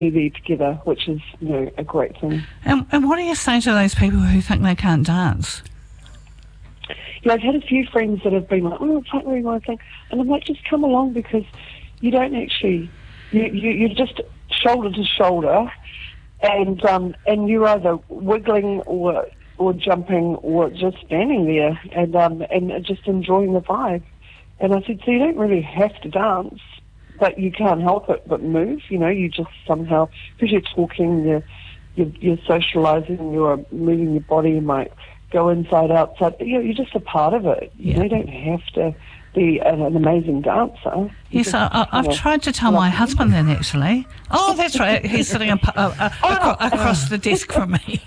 there together, which is, a great thing. And what do you say to those people who think they can't dance? I've had a few friends that have been like, I can't really want to think. And I'm like, just come along, because you don't actually, you're just shoulder to shoulder, and you're either wiggling or jumping or just standing there and just enjoying the vibe. And I said, so you don't really have to dance, but you can't help it but move. You just somehow, because you're talking, you're socialising, you're moving your body, you might go inside, outside. You're just a part of it. You don't have to be an amazing dancer. Yes, I've tried to tell my husband that, actually. Oh, that's right. He's sitting across the desk from me.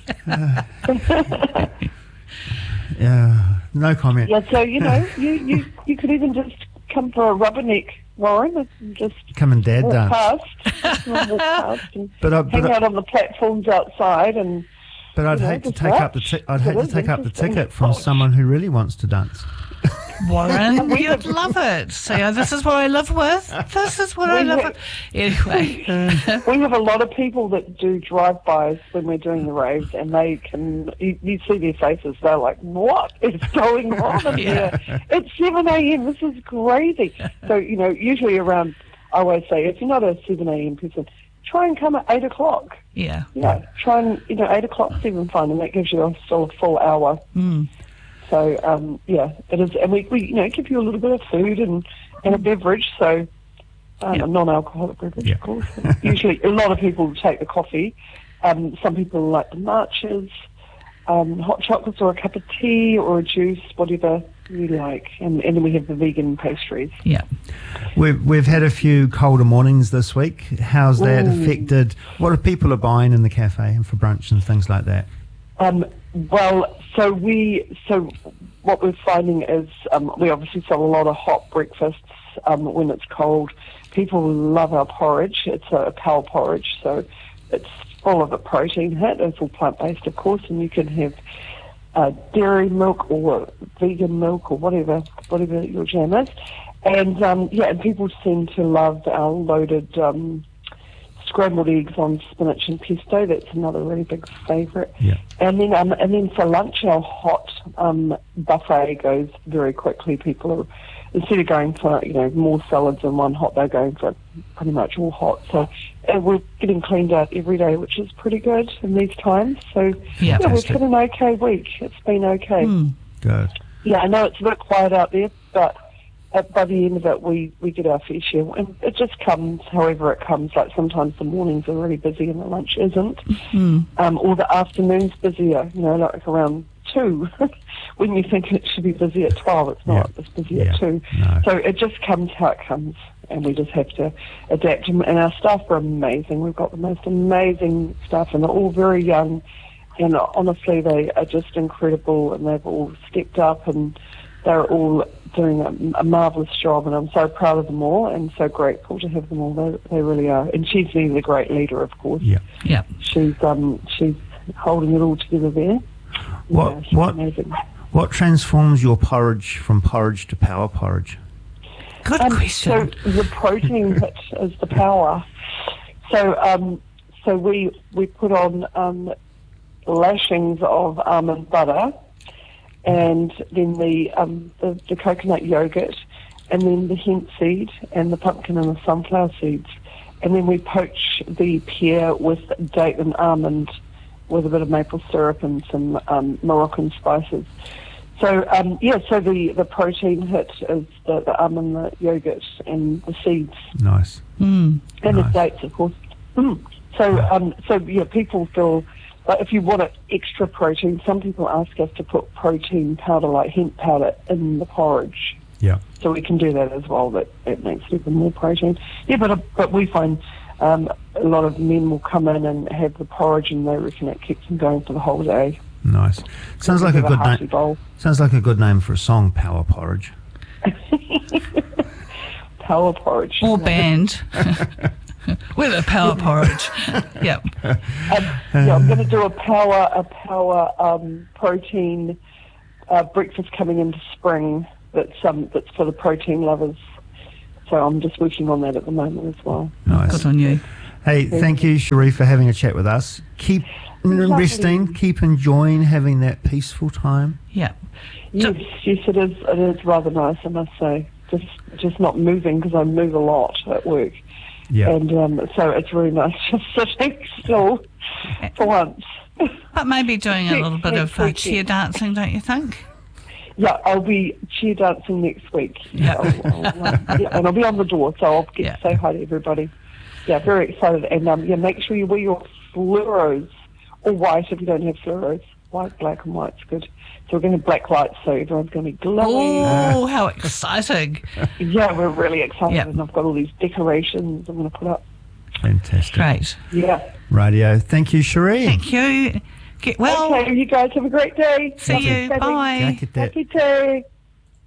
Yeah, no comment. Yeah, so, you could even just come for a rubberneck, Warren, and just come and dad dance. Walk past and but hang out on the platforms outside and... But I'd hate to take up the ticket from someone who really wants to dance. Warren, you'd love it. So this is what I live with. This is what I live with. Anyway. We have a lot of people that do drive-bys when we're doing the raves, and they can, you see their faces, they're like, what is going on in here? It's 7 a.m, this is crazy. So, usually around, I always say, if you're not a 7 a.m. person, try and come at 8 o'clock. Yeah. Try and, 8 o'clock's even fine, and that gives you still a full hour. Mm. So, it is, and we give you a little bit of food and a beverage, so a non-alcoholic beverage, of course. Usually, a lot of people take the coffee. Some people like the matchas, hot chocolates or a cup of tea or a juice, whatever you like. And then we have the vegan pastries. Yeah. We've had a few colder mornings this week. How's that affected? What are people buying in the cafe and for brunch and things like that? So what we're finding is we obviously sell a lot of hot breakfasts when it's cold. People love our porridge. It's a power porridge, so it's full of a protein hit. It's all plant-based, of course, and you can have dairy milk or vegan milk or whatever your jam is. And and people seem to love our loaded scrambled eggs on spinach and pesto. That's another really big favourite. Yeah. And then for lunch, our hot buffet goes very quickly. People are, instead of going for more salads than one hot, they're going for pretty much all hot. So we're getting cleaned out every day, which is pretty good in these times. So we've had an okay week. It's been okay. Good. Yeah, I know it's a bit quiet out there, but by the end of it, we get our fair share. And it just comes however it comes. Like sometimes the mornings are really busy and the lunch isn't. Or the afternoon's busier, like around 2. When you think it should be busy at 12, it's not. It's busy at 2. No. So it just comes how it comes. And we just have to adapt. And our staff are amazing. We've got the most amazing staff, and they're all very young. And honestly, they are just incredible, and they've all stepped up, and they're all doing a marvellous job, and I'm so proud of them all and so grateful to have them all. They really are. And she's been the great leader, of course. Yeah. She's holding it all together there. What transforms your porridge from porridge to power porridge? Good question. So the protein hit is the power. So we put on lashings of almond butter, and then the coconut yogurt, and then the hemp seed and the pumpkin and the sunflower seeds, and then we poach the pear with date and almond with a bit of maple syrup and some Moroccan spices. So so the protein hit is the almond, the yogurt, and the seeds. Nice. And the dates, of course. So people feel. But if you want extra protein, some people ask us to put protein powder, like hemp powder, in the porridge. Yeah. So we can do that as well. That it makes even more protein. Yeah, but we find a lot of men will come in and have the porridge, and they reckon it keeps them going for the whole day. Nice. Sounds like a good name. Bowl. Sounds like a good name for a song. Power porridge. Power porridge. Or band. With a power porridge. Yep. I'm going to do a power protein breakfast coming into spring. That's for the protein lovers. So I'm just working on that at the moment as well. Nice. Good on you. Hey, thank you, Cherie, for having a chat with us. Keep resting, keep enjoying having that peaceful time. Yeah. Yes, it is. It is rather nice, I must say. Just not moving, because I move a lot at work. Yeah. And so it's really nice just sitting still for once. But maybe doing a little bit of cheer dancing, don't you think? Yeah, I'll be cheer dancing next week. Yeah. And I'll be on the door, so I'll get to say hi to everybody. Yeah, very excited. And make sure you wear your fluoros, or white if you don't have fluoros. White, black and white's good. So we're going to have black lights, so everyone's going to be glowing. Oh, how exciting. Yeah, we're really excited. Yep. And I've got all these decorations I'm going to put up. Fantastic. Great. Yeah. Radio. Thank you, Cherie. Thank you. Get well. Okay, you guys have a great day. See you. Bye. Happy day.